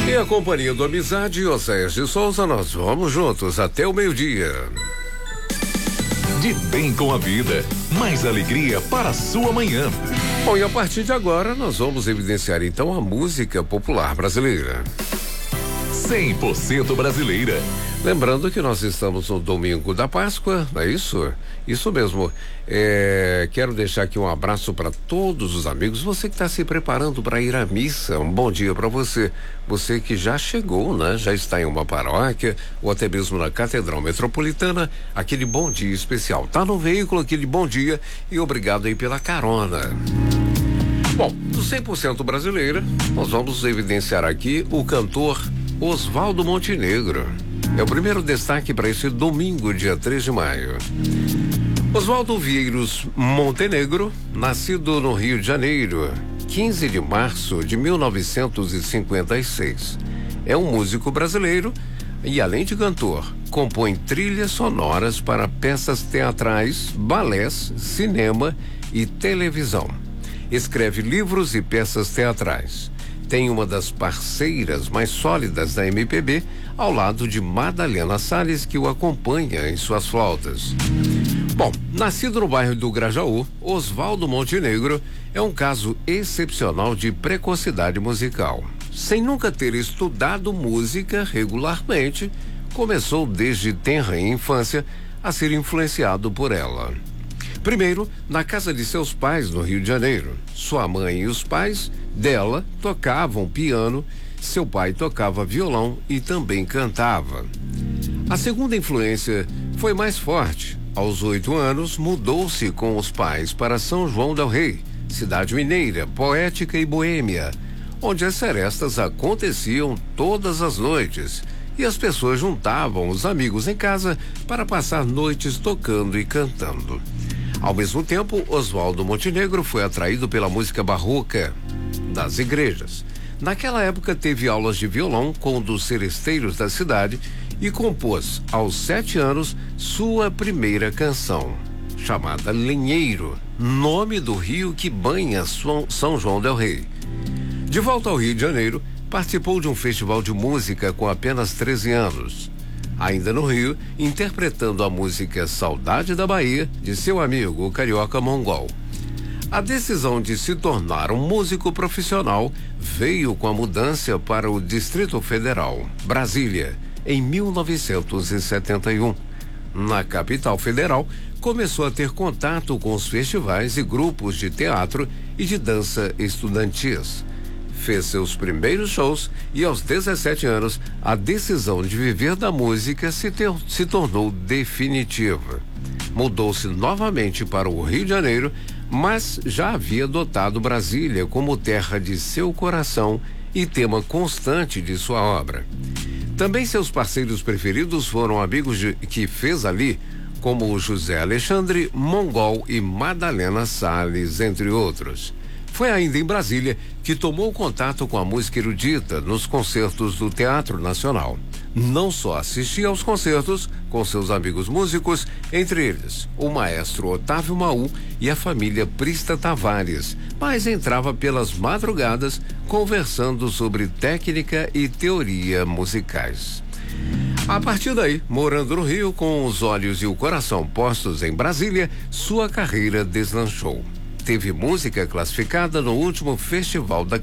E a companhia do Amizade e Oséias de Souza, nós vamos juntos até o meio-dia. De bem com a vida, mais alegria para a sua manhã. Bom, e a partir de agora nós vamos evidenciar então a música popular brasileira. 100% brasileira. Lembrando que nós estamos no domingo da Páscoa, não é isso? Isso mesmo. Quero deixar aqui um abraço para todos os amigos. Você que está se preparando para ir à missa, um bom dia para você. Você que já chegou, né? Já está em uma paróquia ou até mesmo na Catedral Metropolitana, aquele bom dia especial. Tá no veículo, aquele bom dia e obrigado aí pela carona. Bom, do 100% brasileira, nós vamos evidenciar aqui o cantor Oswaldo Montenegro. É o primeiro destaque para esse domingo, dia 3 de maio. Oswaldo Vieiros Montenegro, nascido no Rio de Janeiro, 15 de março de 1956. É um músico brasileiro e, além de cantor, compõe trilhas sonoras para peças teatrais, balés, cinema e televisão. Escreve livros e peças teatrais. Tem uma das parceiras mais sólidas da MPB, ao lado de Madalena Salles, que o acompanha em suas flautas. Bom, nascido no bairro do Grajaú, Oswaldo Montenegro é um caso excepcional de precocidade musical. Sem nunca ter estudado música regularmente, começou desde tenra infância a ser influenciado por ela. Primeiro, na casa de seus pais no Rio de Janeiro. Sua mãe e os pais dela tocavam piano, seu pai tocava violão e também cantava. A segunda influência foi mais forte. Aos 8 anos, mudou-se com os pais para São João del Rei, cidade mineira, poética e boêmia, onde as serestas aconteciam todas as noites e as pessoas juntavam os amigos em casa para passar noites tocando e cantando. Ao mesmo tempo, Oswaldo Montenegro foi atraído pela música barroca das igrejas. Naquela época, teve aulas de violão com um dos seresteiros da cidade e compôs, aos 7 anos, sua primeira canção, chamada Linheiro, nome do rio que banha São João del Rei. De volta ao Rio de Janeiro, participou de um festival de música com apenas 13 anos. Ainda no Rio, interpretando a música Saudade da Bahia, de seu amigo, o carioca Mongol. A decisão de se tornar um músico profissional veio com a mudança para o Distrito Federal, Brasília, em 1971. Na capital federal, começou a ter contato com os festivais e grupos de teatro e de dança estudantis. Fez seus primeiros shows e, aos 17 anos, a decisão de viver da música se tornou definitiva. Mudou-se novamente para o Rio de Janeiro, mas já havia adotado Brasília como terra de seu coração e tema constante de sua obra. Também seus parceiros preferidos foram amigos que fez ali, como o José Alexandre, Mongol e Madalena Salles, entre outros. Foi ainda em Brasília que tomou contato com a música erudita nos concertos do Teatro Nacional. Não só assistia aos concertos com seus amigos músicos, entre eles o maestro Otávio Maú e a família Prista Tavares, mas entrava pelas madrugadas conversando sobre técnica e teoria musicais. A partir daí, morando no Rio, com os olhos e o coração postos em Brasília, sua carreira deslanchou. Teve música classificada no último Festival da